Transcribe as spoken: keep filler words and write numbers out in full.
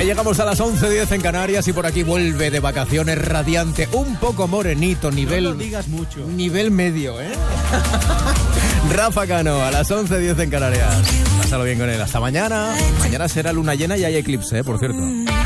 Ya llegamos a las once diez en Canarias y por aquí vuelve de vacaciones radiante, un poco morenito, nivel... No lo digas mucho. Nivel medio, ¿eh? Rafa Cano, a las once diez en Canarias. Pásalo bien con él. Hasta mañana. Mañana será luna llena y hay eclipse, ¿eh? Por cierto.